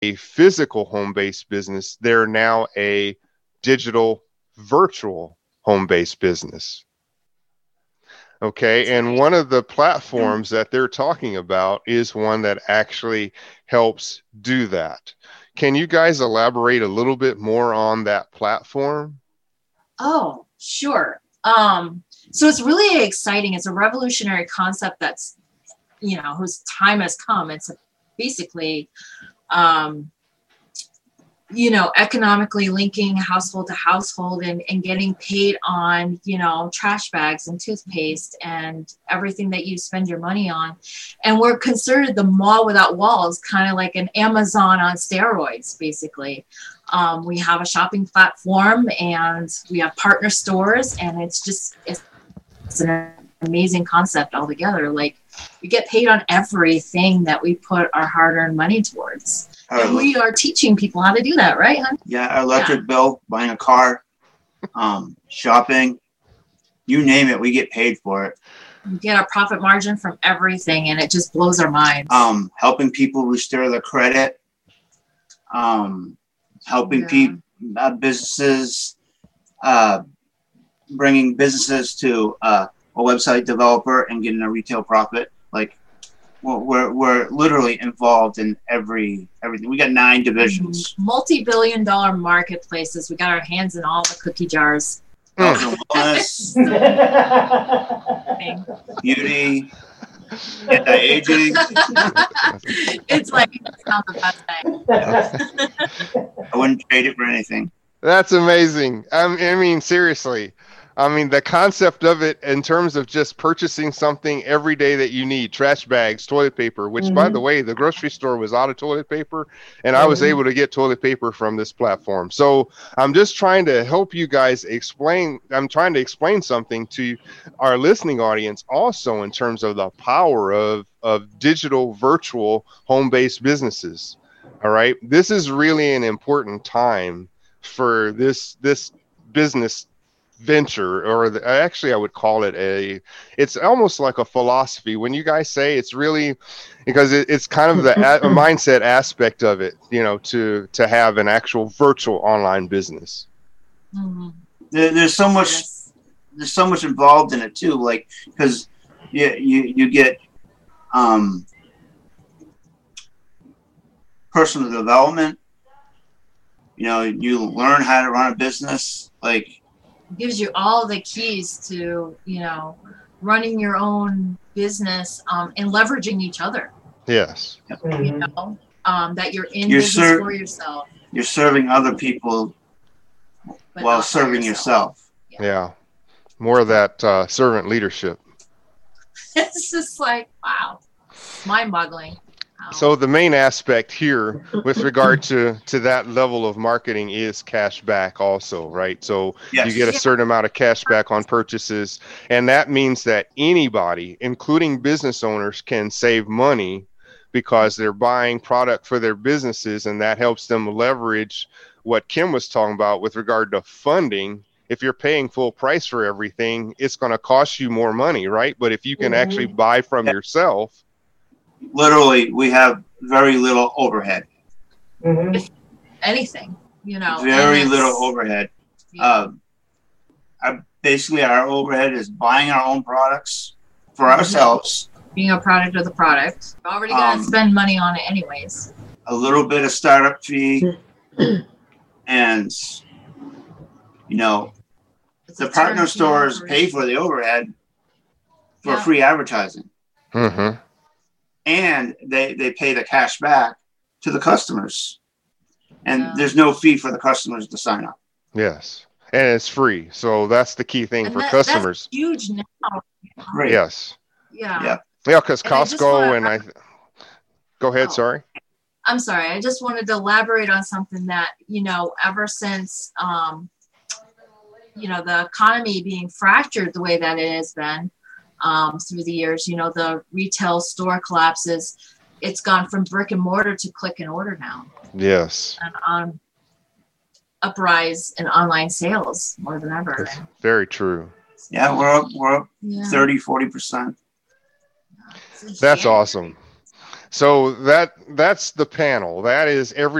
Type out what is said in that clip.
a physical home-based business, they're now a digital virtual home-based business. Okay. And one of the platforms that they're talking about is one that actually helps do that. Can you guys elaborate a little bit more on that platform? Oh, sure. So it's really exciting. It's a revolutionary concept that's, whose time has come. It's basically, economically linking household to household and getting paid on, trash bags and toothpaste and everything that you spend your money on. And we're considered the mall without walls, kind of like an Amazon on steroids, basically. We have a shopping platform and we have partner stores, and it's an amazing concept altogether. Like, we get paid on everything that we put our hard-earned money towards. And we are teaching people how to do that, right, hon? Yeah, our electric bill, buying a car, shopping, you name it, we get paid for it. We get our profit margin from everything, and it just blows our minds. Helping people restore their credit, helping people, businesses, bringing businesses to a website developer and getting a retail profit. Like, we're literally involved in everything. We got 9 divisions. Multi-billion-dollar marketplaces. We got our hands in all the cookie jars. Wellness, beauty, anti-aging. It's like, it's not the best thing. I wouldn't trade it for anything. That's amazing. I mean, seriously. I mean, the concept of it in terms of just purchasing something every day that you need, trash bags, toilet paper, which, by the way, the grocery store was out of toilet paper, and I was able to get toilet paper from this platform. So I'm just trying to help you guys explain. I'm trying to explain something to our listening audience also in terms of the power of digital, virtual, home-based businesses. All right. This is really an important time for this business venture, or actually I would call it it's almost like a philosophy. When you guys say, it's really because it's kind of the mindset aspect of it, to have an actual virtual online business. There's so much involved in it too, like, because you get personal development, you learn how to run a business, like, gives you all the keys to, running your own business and leveraging each other. Yes. That you're in business for yourself. You're serving other people while serving yourself. Yeah. More of that servant leadership. It's just like, wow, mind-boggling. So the main aspect here with regard to that level of marketing is cash back also, right? So you get a certain amount of cash back on purchases, and that means that anybody, including business owners, can save money because they're buying product for their businesses, and that helps them leverage what Kim was talking about with regard to funding. If you're paying full price for everything, it's going to cost you more money, right? But if you can actually buy from yourself, literally, we have very little overhead. Anything, Very little overhead. Yeah. Basically, our overhead is buying our own products for ourselves. Being a product of the product. We're already going to spend money on it anyways. A little bit of startup fee. And, the partner stores pay for the overhead for free advertising. Mm-hmm. And they pay the cash back to the customers. And there's no fee for the customers to sign up. Yes. And it's free. So that's the key thing for customers. That's huge now. Great. Yes. Yeah. Yeah, because Costco go ahead, sorry. I'm sorry. I just wanted to elaborate on something that, ever since, the economy being fractured the way that it has been, through the years, the retail store collapses, it's gone from brick and mortar to click and order now. Yes. And uprise in online sales more than ever. That's very true. Yeah, we're up 30-40%. That's awesome. So that's the panel. That is every